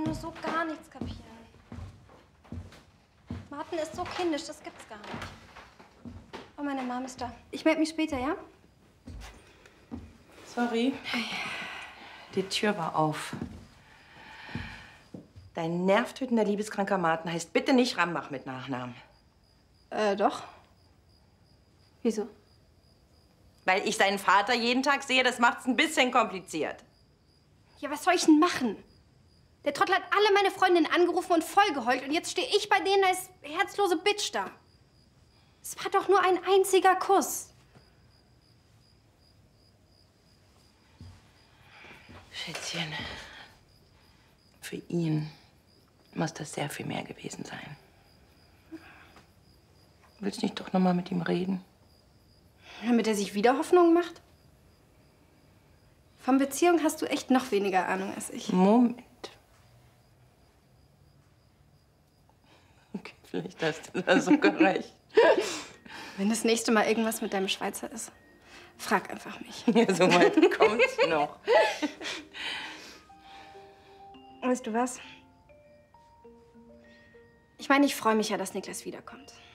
nur so gar nichts kapieren. Martin ist so kindisch, das gibt's gar nicht. Oh, meine Mom ist da. Ich melde mich später, ja? Sorry. Die Tür war auf. Dein nervtötender, liebeskranker Martin heißt bitte nicht Rambach mit Nachnamen. Doch. Wieso? Weil ich seinen Vater jeden Tag sehe, das macht's ein bisschen kompliziert. Ja, was soll ich denn machen? Der Trottel hat alle meine Freundinnen angerufen und vollgeheult. Und jetzt stehe ich bei denen als herzlose Bitch da. Es war doch nur ein einziger Kuss. Schätzchen, für ihn muss das sehr viel mehr gewesen sein. Willst du nicht doch noch mal mit ihm reden? Damit er sich wieder Hoffnung macht? Von Beziehung hast du echt noch weniger Ahnung als ich. Moment. Okay, vielleicht hast du da sogar recht. Wenn das nächste Mal irgendwas mit deinem Schweizer ist, frag einfach mich. Ja, so weit kommt's noch. Weißt du was? Ich meine, ich freue mich ja, dass Niklas wiederkommt.